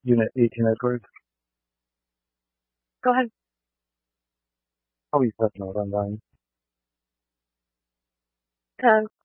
Unit 18 Edward. Go ahead. How are you passing out online?